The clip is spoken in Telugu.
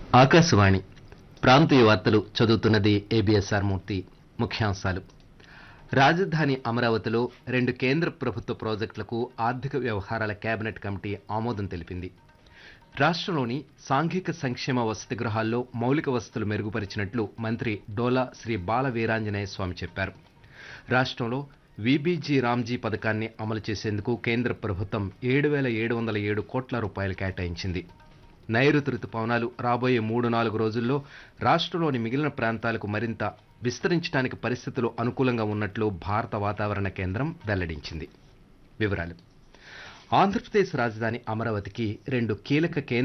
ఆకాశవాణి ప్రాంతీయ వార్తలు చదువుతున్నది ఏబిఎస్ఆర్ మూర్తి. ముఖ్యాంశాలు: రాజధాని అమరావతిలో 2 కేంద్ర ప్రభుత్వ ప్రాజెక్టులకు ఆర్థిక వ్యవహారాల కేబినెట్ కమిటీ ఆమోదం తెలిపింది. రాష్ట్రంలోని సాంఘిక సంక్షేమ వసతి గృహాల్లో మౌలిక వసతులు మెరుగుపరిచినట్లు మంత్రి డోలా శ్రీ బాల వీరాంజనేయ స్వామి చెప్పారు. రాష్ట్రంలో వీబీజీ రామ్జీ పథకాన్ని అమలు చేసేందుకు కేంద్ర ప్రభుత్వం 7,707 కోట్ల రూపాయలు కేటాయించింది. నైరుతి రుతుపవనాలు రాబోయే 3-4 రోజుల్లో రాష్ట్రంలోని మిగిలిన ప్రాంతాలకు మరింత విస్తరించడానికి పరిస్థితులు అనుకూలంగా ఉన్నట్లు భారత వాతావరణ కేంద్రం వెల్లడించింది. వివరాలు: ఆంధ్రప్రదేశ్ రాజధాని అమరావతికి 2 కీలక కేంద్ర